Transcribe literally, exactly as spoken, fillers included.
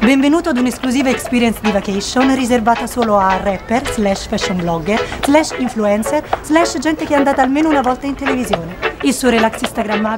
Benvenuto ad un'esclusiva experience di vacation riservata solo a rapper, slash fashion blogger, slash influencer, slash gente che è andata almeno una volta in televisione. Il suo relax instagrammabile